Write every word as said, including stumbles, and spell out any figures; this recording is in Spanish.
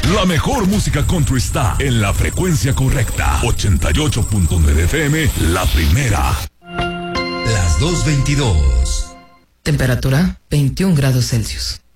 La mejor música country está en la frecuencia correcta. ochenta y ocho punto nueve F M, la primera. Las dos veintidós. Temperatura veintiún grados Celsius.